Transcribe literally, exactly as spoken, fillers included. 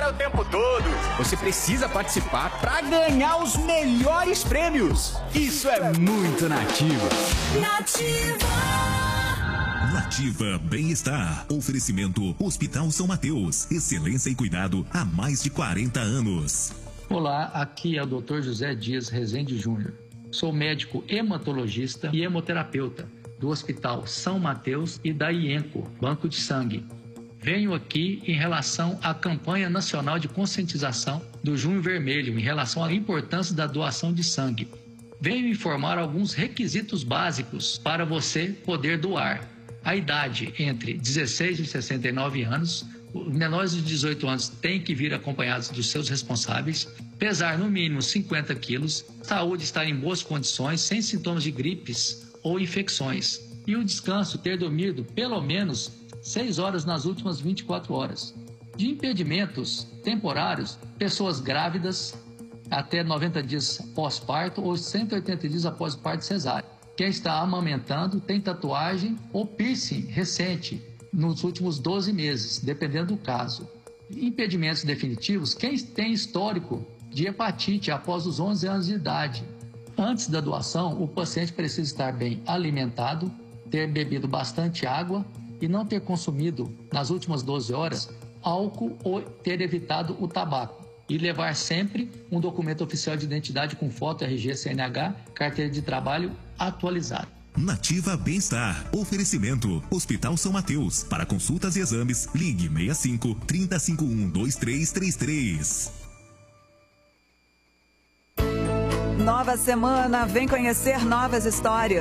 o tempo todo. Você precisa participar para ganhar os melhores prêmios. Isso é muito Nativa. Nativa. Nativa Bem-Estar. Oferecimento Hospital São Mateus. Excelência e cuidado há mais de quarenta anos. Olá, aqui é o doutor José Dias Rezende Júnior. Sou médico hematologista e hemoterapeuta do Hospital São Mateus e da IENCO, Banco de Sangue. Venho aqui em relação à campanha nacional de conscientização do Junho Vermelho, em relação à importância da doação de sangue. Venho informar alguns requisitos básicos para você poder doar. A idade entre dezesseis e sessenta e nove anos, os menores de dezoito anos têm que vir acompanhados dos seus responsáveis, pesar no mínimo cinquenta quilos, saúde estar em boas condições, sem sintomas de gripes ou infecções, e o descanso ter dormido pelo menos seis horas nas últimas vinte e quatro horas. De impedimentos temporários, pessoas grávidas até noventa dias pós-parto ou cento e oitenta dias após o parto cesárea. Quem está amamentando, tem tatuagem ou piercing recente nos últimos doze meses, dependendo do caso. Impedimentos definitivos, quem tem histórico de hepatite após os onze anos de idade. Antes da doação, o paciente precisa estar bem alimentado, ter bebido bastante água e não ter consumido nas últimas doze horas álcool ou ter evitado o tabaco. E levar sempre um documento oficial de identidade com foto, R G, C N H, carteira de trabalho atualizada. Nativa Bem-Estar. Oferecimento Hospital São Mateus. Para consultas e exames, ligue seis cinco, três cinco um, dois três três três. Nova semana, vem conhecer novas histórias.